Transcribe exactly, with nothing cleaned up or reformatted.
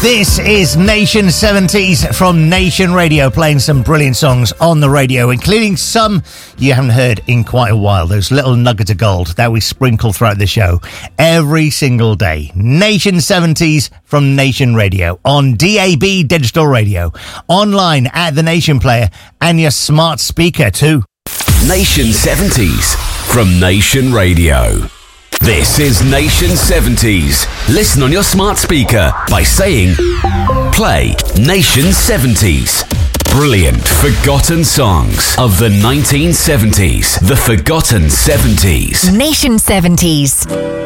This is Nation seventies from Nation Radio, playing some brilliant songs on the radio, including some you haven't heard in quite a while. Those little nuggets of gold that we sprinkle throughout the show every single day. Nation seventies from Nation Radio on D A B digital radio, online at the Nation Player, and your smart speaker too. Nation seventies from Nation Radio. This is Nation seventies. Listen on your smart speaker by saying, play Nation seventies. Brilliant forgotten songs of the nineteen seventies. The forgotten seventies. Nation seventies.